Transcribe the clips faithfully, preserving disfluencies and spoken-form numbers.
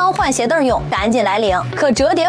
当换鞋凳用，赶紧来领可折叠。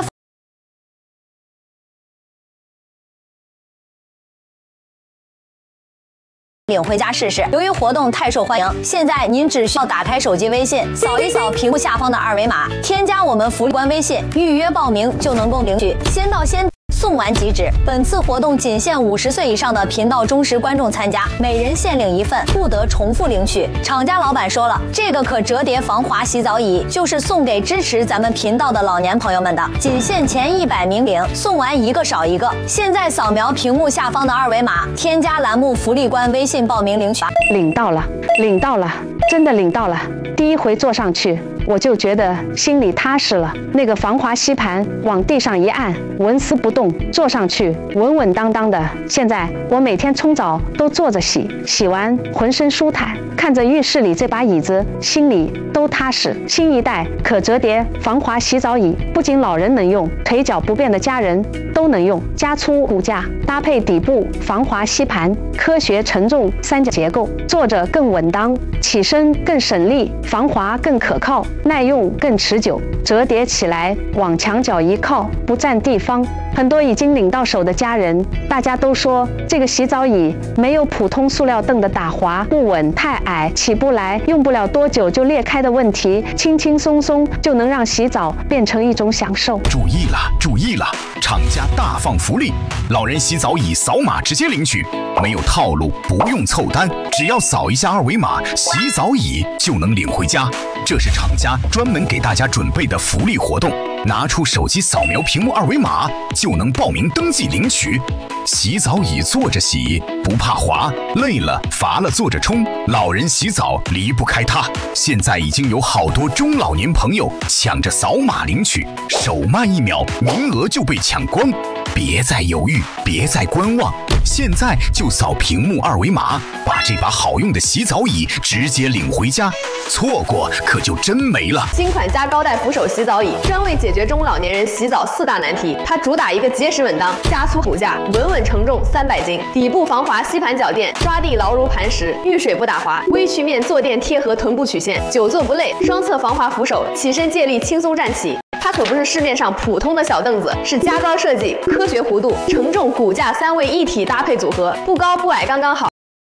领回家试试。由于活动太受欢迎，现在您只需要打开手机微信，扫一扫屏幕下方的二维码，添加我们福利官微信，预约报名就能够领取，先到先。 送完即止。本次活动仅限五十岁以上的频道忠实观众参加，每人限领一份，不得重复领取。厂家老板说了，这个可折叠防滑洗澡椅就是送给支持咱们频道的老年朋友们的，仅限前一百名领，送完一个少一个。现在扫描屏幕下方的二维码，添加栏目福利官微信报名领取。 领到了，领到了，真的领到了。第一回坐上去，我就觉得心里踏实了。那个防滑吸盘往地上一按，纹丝不动。 坐上去稳稳当当的，现在我每天冲澡都坐着洗，洗完浑身舒坦，看着浴室里这把椅子，心里都踏实。新一代可折叠防滑洗澡椅，不仅老人能用，腿脚不便的家人都能用。加粗骨架搭配底部防滑吸盘，科学承重三角结构，坐着更稳当，起身更省力，防滑更可靠，耐用更持久。折叠起来往墙角一靠，不占地方。很多已经领到手的家人，大家都说这个洗澡椅没有普通塑料凳的打滑不稳、太矮起不来、用不了多久就裂开的问题，轻轻松松就能让洗澡变成一种享受。 注意了，注意了！厂家大放福利，老人洗澡椅扫码直接领取，没有套路，不用凑单，只要扫一下二维码，洗澡椅就能领回家。这是厂家专门给大家准备的福利活动。 拿出手机扫描屏幕二维码，就能报名登记领取。洗澡椅坐着洗，不怕滑，累了乏了坐着冲，老人洗澡离不开它。现在已经有好多中老年朋友抢着扫码领取，手慢一秒，名额就被抢光。别再犹豫，别再观望，现在就扫屏幕二维码，把这把好用的洗澡椅直接领回家。错过可就真没了。 新款加高带扶手洗澡椅，专为解决中老年人洗澡四大难题。它主打一个结实稳当、加粗骨架，稳稳承重三百斤，底部防滑吸盘脚垫，抓地牢如磐石，遇水不打滑，微曲面坐垫贴合臀部曲线，久坐不累。双侧防滑扶手，起身借力轻松站起。 它可不是市面上普通的小凳子，是加高设计、科学弧度、承重骨架三位一体搭配组合，不高不矮刚刚好。